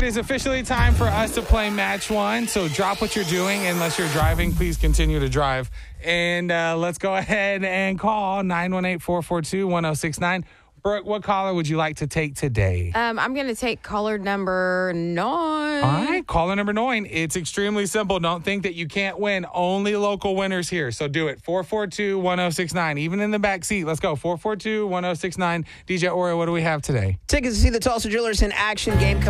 is officially time for us to play match one. So drop what you're doing. Unless you're driving, please continue to drive. And let's go ahead and call 918-442-1069. Brooke, what caller would you like to take today? I'm going to take caller number 9. All right, caller number 9. It's extremely simple. Don't think that you can't win. Only local winners here. So do it. 442-1069. Even in the back seat. Let's go. 442-1069. DJ Oreo, what do we have today? Tickets to see the Tulsa Jewelers in action game